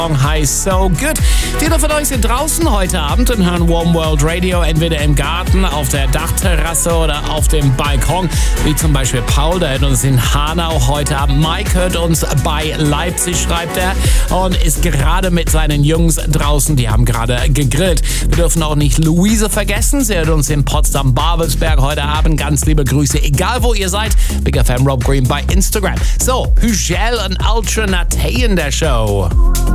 heißt So Good. Viele von euch sind draußen heute Abend und hören Warm World Radio, entweder im Garten, auf der Dachterrasse oder auf dem Balkon, wie zum Beispiel Paul, der hört uns in Hanau heute Abend. Mike hört uns bei Leipzig, schreibt er, und ist gerade mit seinen Jungs draußen, die haben gerade gegrillt. Wir dürfen auch nicht Luise vergessen, sie hört uns in Potsdam-Babelsberg heute Abend. Ganz liebe Grüße, egal wo ihr seid. Big FM Rob Green bei Instagram. So, Hügel und Ultra Nate in der Show.